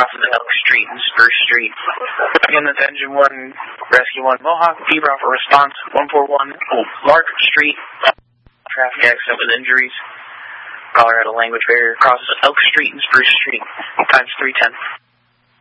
crossing the Elk Street and Spruce Street. Again, that's Engine 1, Rescue 1, Mohawk, P-Brow for response, 141, Lark Street, traffic accident with injuries. Colorado language barrier crosses Elk Street and Spruce Street, times 310.